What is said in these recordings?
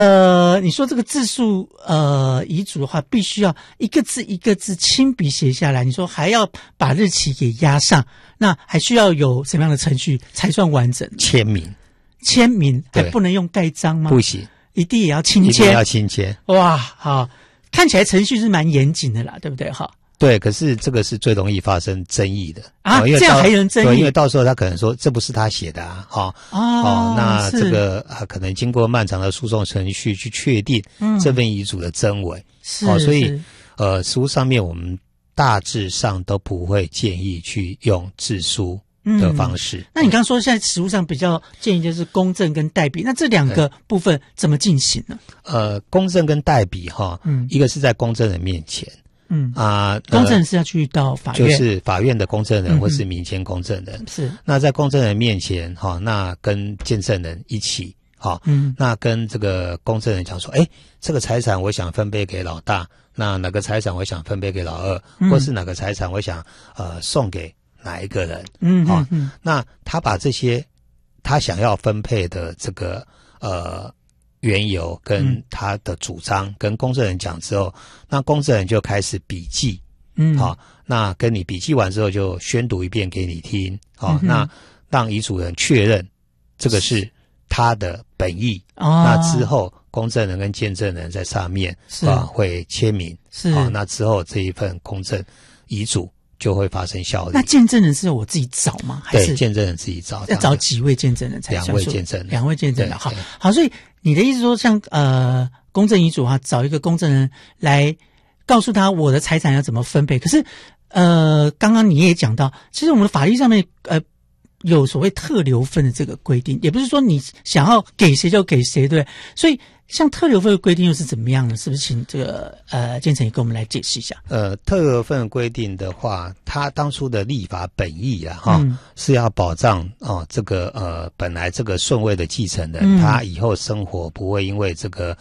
你说这个字数遗嘱的话，必须要一个字一个字亲笔写下来。你说还要把日期给压上，那还需要有什么样的程序才算完整？ 签名还不能用盖章吗？ 不行， 一定也要亲签。 一定要亲签。 哇，好，看起来程序是蛮严谨的啦，对不对？哈。 对，可是这个是最容易发生争议的啊，这样还能争议？ 对，因为到时候他可能说这不是他写的啊，那这个可能经过漫长的诉讼程序去确定这份遗嘱的真伪，所以实务上面我们大致上都不会建议去用字书的方式。 那你刚刚说现在实务上比较建议就是公证跟代笔，那这两个部分怎么进行呢？ 公证跟代笔一个是在公证人面前。公证人是要去到法院，就是法院的公证人或是民间公证人。是，那在公证人面前，那跟见证人一起，那跟这个公证人讲说，这个财产我想分配给老大，那哪个财产我想分配给老二，或是哪个财产我想送给哪一个人。那他把这些他想要分配的这个缘由跟他的主张跟公证人讲之后，那公证人就开始笔记，那跟你笔记完之后就宣读一遍给你听，那让遗嘱人确认这个是他的本意，那之后公证人跟见证人在上面会签名，那之后这一份公证遗嘱就会发生效力。那见证人是我自己找吗？还是对，见证人自己找。要找几位见证人才算数？2位见证人。2位见证人。好，所以你的意思说，像公证遗嘱找一个公证人来告诉他我的财产要怎么分配。可是刚刚你也讲到，其实我们的法律上面有所谓特留份的这个规定，也不是说你想要给谁就给谁，对不对？所以像特留份的规定又是怎么样呢？是不是请这个建成也跟我们来解释一下？特留份规定的话，他当初的立法本意是要保障这个本来这个顺位的继承人，他以后生活不会因为这个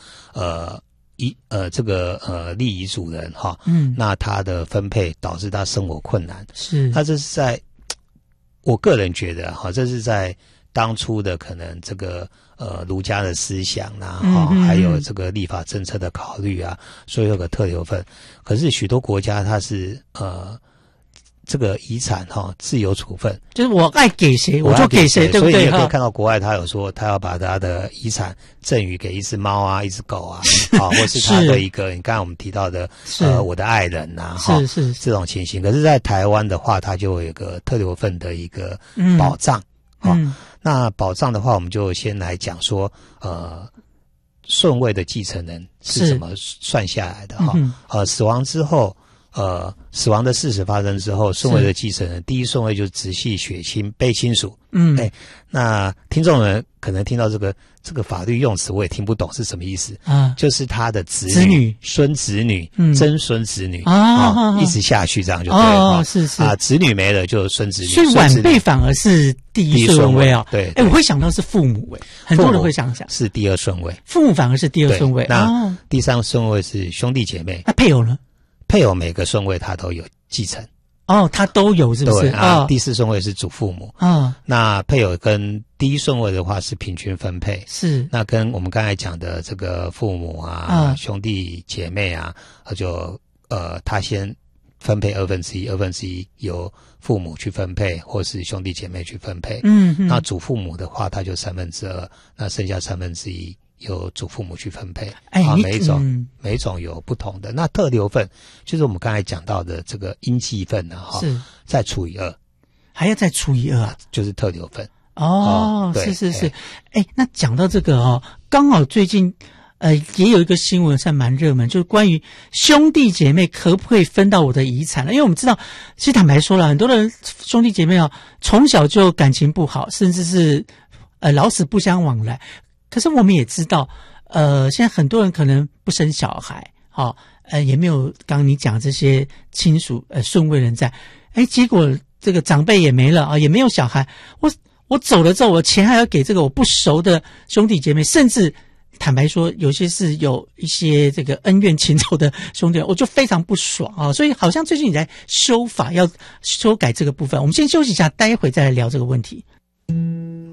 立遗嘱人那他的分配导致他生活困难。是，那这是在我个人觉得这是在当初的可能这个儒家的思想还有这个立法政策的考虑所以有个特留份。可是许多国家它是这个遗产自由处分，就是我爱给谁我就给谁，对不对？所以你可以看到国外他有说他要把他的遗产赠予给一只猫一只狗或是他的一个你刚才我们提到的我的爱人是这种情形。可是在台湾的话，它就有一个特留份的一个保障。那保障的话，我们就先来讲说顺位的继承人是怎么算下来的死亡之后死亡的事实发生之后，顺位的继承人第一顺位就是直系血亲被亲属。那听众人可能听到这个法律用词我也听不懂是什么意思就是他的子女、孙子女、曾孙子女一直下去这样就对了是子女没了就孙子女，所以晚辈反而是第一顺位对，我会想到是父母很多人会想是第二顺位，父母反而是第二顺位。那第三顺位是兄弟姐妹。那配偶呢？配偶每个顺位他都有继承他都有是不是？对第四顺位是祖父母那配偶跟第一顺位的话是平均分配，是那跟我们刚才讲的这个父母兄弟姐妹就他先分配1/2由父母去分配或是兄弟姐妹去分配那祖父母的话他就2/3，那剩下1/3由祖父母去分配每种有不同的。那特留份就是我们刚才讲到的这个应继份是再除以2，还要再除以2就是特留份是那讲到这个刚好最近也有一个新闻算蛮热门，就是关于兄弟姐妹可不可以分到我的遗产了。因为我们知道其实坦白说了，很多人兄弟姐妹从小就感情不好，甚至是老死不相往来。可是我们也知道现在很多人可能不生小孩也没有刚刚你讲这些亲属顺位人在结果这个长辈也没了也没有小孩，我走了之后我钱还要给这个我不熟的兄弟姐妹，甚至坦白说有些是有一些这个恩怨情仇的兄弟，我就非常不爽所以好像最近你在修法要修改这个部分。我们先休息一下，待会再来聊这个问题。